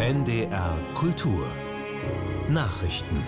NDR Kultur Nachrichten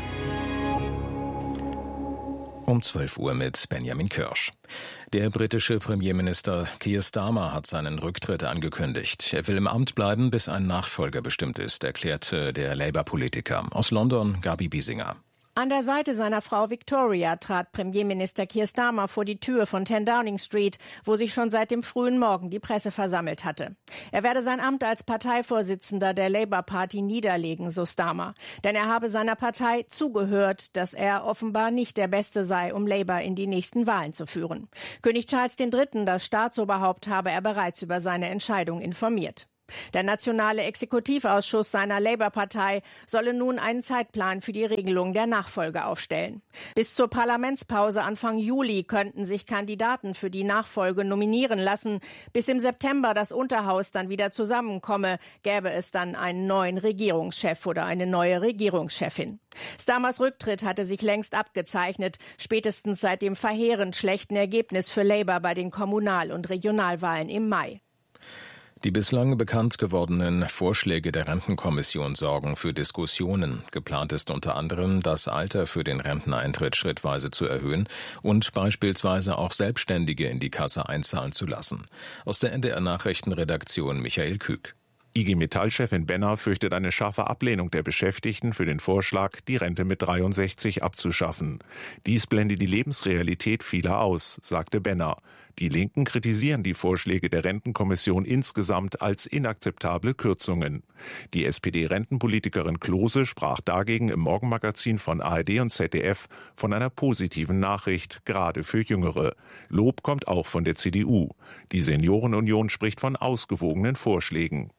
Um 12 Uhr mit Benjamin Kirsch. Der britische Premierminister Keir Starmer hat seinen Rücktritt angekündigt. Er will im Amt bleiben, bis ein Nachfolger bestimmt ist, erklärte der Labour-Politiker. Aus London Gabi Biesinger. An der Seite seiner Frau Victoria trat Premierminister Keir Starmer vor die Tür von 10 Downing Street, wo sich schon seit dem frühen Morgen die Presse versammelt hatte. Er werde sein Amt als Parteivorsitzender der Labour Party niederlegen, so Starmer. Denn er habe seiner Partei zugehört, dass er offenbar nicht der Beste sei, um Labour in die nächsten Wahlen zu führen. König Charles III., das Staatsoberhaupt, habe er bereits über seine Entscheidung informiert. Der nationale Exekutivausschuss seiner Labour-Partei solle nun einen Zeitplan für die Regelung der Nachfolge aufstellen. Bis zur Parlamentspause Anfang Juli könnten sich Kandidaten für die Nachfolge nominieren lassen. Bis im September das Unterhaus dann wieder zusammenkomme, gäbe es dann einen neuen Regierungschef oder eine neue Regierungschefin. Starmers Rücktritt hatte sich längst abgezeichnet, spätestens seit dem verheerend schlechten Ergebnis für Labour bei den Kommunal- und Regionalwahlen im Mai. Die bislang bekannt gewordenen Vorschläge der Rentenkommission sorgen für Diskussionen. Geplant ist unter anderem, das Alter für den Renteneintritt schrittweise zu erhöhen und beispielsweise auch Selbstständige in die Kasse einzahlen zu lassen. Aus der NDR-Nachrichtenredaktion Michael Kück. IG Metall-Chefin Benner fürchtet eine scharfe Ablehnung der Beschäftigten für den Vorschlag, die Rente mit 63 abzuschaffen. Dies blende die Lebensrealität vieler aus, sagte Benner. Die Linken kritisieren die Vorschläge der Rentenkommission insgesamt als inakzeptable Kürzungen. Die SPD-Rentenpolitikerin Klose sprach dagegen im Morgenmagazin von ARD und ZDF von einer positiven Nachricht, gerade für Jüngere. Lob kommt auch von der CDU. Die Seniorenunion spricht von ausgewogenen Vorschlägen.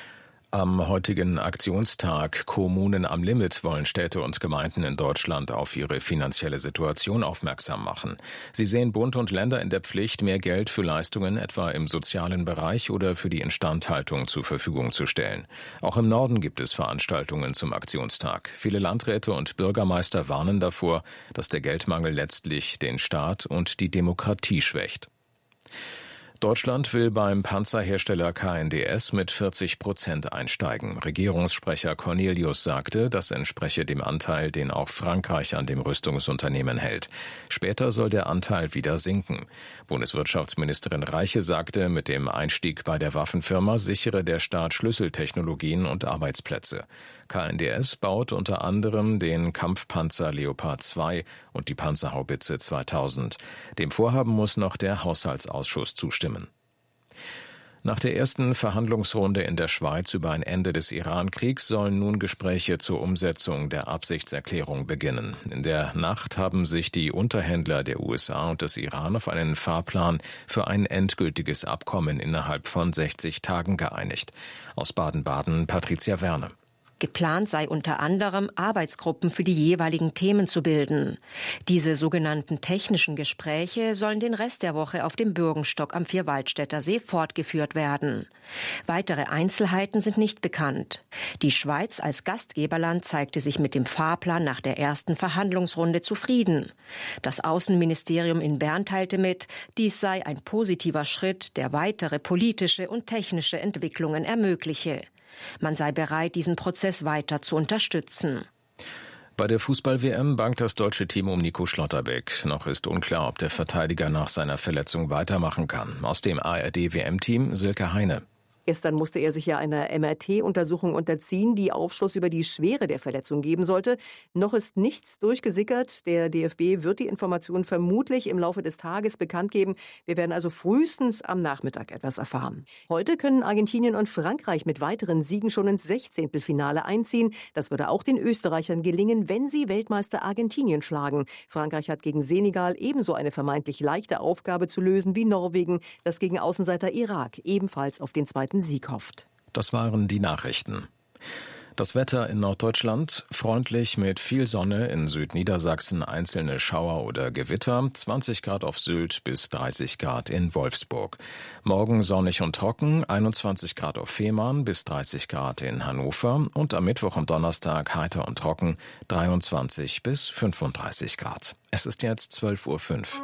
Am heutigen Aktionstag Kommunen am Limit wollen Städte und Gemeinden in Deutschland auf ihre finanzielle Situation aufmerksam machen. Sie sehen Bund und Länder in der Pflicht, mehr Geld für Leistungen etwa im sozialen Bereich oder für die Instandhaltung zur Verfügung zu stellen. Auch im Norden gibt es Veranstaltungen zum Aktionstag. Viele Landräte und Bürgermeister warnen davor, dass der Geldmangel letztlich den Staat und die Demokratie schwächt. Deutschland will beim Panzerhersteller KNDS mit 40% einsteigen. Regierungssprecher Cornelius sagte, das entspreche dem Anteil, den auch Frankreich an dem Rüstungsunternehmen hält. Später soll der Anteil wieder sinken. Bundeswirtschaftsministerin Reiche sagte, mit dem Einstieg bei der Waffenfirma sichere der Staat Schlüsseltechnologien und Arbeitsplätze. KNDS baut unter anderem den Kampfpanzer Leopard 2 und die Panzerhaubitze 2000. Dem Vorhaben muss noch der Haushaltsausschuss zustimmen. Nach der ersten Verhandlungsrunde in der Schweiz über ein Ende des Iran-Kriegs sollen nun Gespräche zur Umsetzung der Absichtserklärung beginnen. In der Nacht haben sich die Unterhändler der USA und des Iran auf einen Fahrplan für ein endgültiges Abkommen innerhalb von 60 Tagen geeinigt. Aus Baden-Baden Patricia Werne. Geplant sei unter anderem, Arbeitsgruppen für die jeweiligen Themen zu bilden. Diese sogenannten technischen Gespräche sollen den Rest der Woche auf dem Bürgenstock am Vierwaldstätter See fortgeführt werden. Weitere Einzelheiten sind nicht bekannt. Die Schweiz als Gastgeberland zeigte sich mit dem Fahrplan nach der ersten Verhandlungsrunde zufrieden. Das Außenministerium in Bern teilte mit, dies sei ein positiver Schritt, der weitere politische und technische Entwicklungen ermögliche. Man sei bereit, diesen Prozess weiter zu unterstützen. Bei der Fußball-WM bangt das deutsche Team um Nico Schlotterbeck. Noch ist unklar, ob der Verteidiger nach seiner Verletzung weitermachen kann. Aus dem ARD-WM-Team Silke Heine. Gestern musste er sich ja einer MRT-Untersuchung unterziehen, die Aufschluss über die Schwere der Verletzung geben sollte. Noch ist nichts durchgesickert. Der DFB wird die Information vermutlich im Laufe des Tages bekannt geben. Wir werden also frühestens am Nachmittag etwas erfahren. Heute können Argentinien und Frankreich mit weiteren Siegen schon ins 16. Finale einziehen. Das würde auch den Österreichern gelingen, wenn sie Weltmeister Argentinien schlagen. Frankreich hat gegen Senegal ebenso eine vermeintlich leichte Aufgabe zu lösen wie Norwegen, das gegen Außenseiter Irak ebenfalls auf den zweiten Sieg hofft. Das waren die Nachrichten. Das Wetter in Norddeutschland freundlich mit viel Sonne, in Südniedersachsen einzelne Schauer oder Gewitter, 20 Grad auf Sylt bis 30 Grad in Wolfsburg. Morgen sonnig und trocken, 21 Grad auf Fehmarn bis 30 Grad in Hannover und am Mittwoch und Donnerstag heiter und trocken, 23 bis 35 Grad. Es ist jetzt 12:05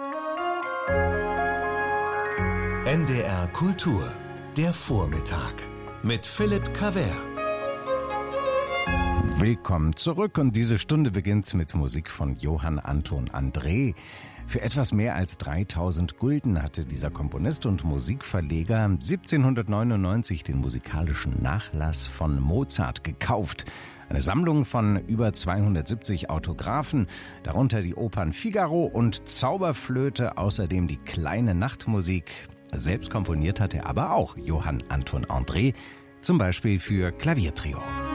Uhr. NDR Kultur, der Vormittag mit Philipp Cavert. Willkommen zurück und diese Stunde beginnt mit Musik von Johann Anton André. Für etwas mehr als 3000 Gulden hatte dieser Komponist und Musikverleger 1799 den musikalischen Nachlass von Mozart gekauft. Eine Sammlung von über 270 Autographen, darunter die Opern Figaro und Zauberflöte, außerdem die kleine Nachtmusik. Selbst komponiert hat er aber auch Johann Anton André, zum Beispiel für Klaviertrio.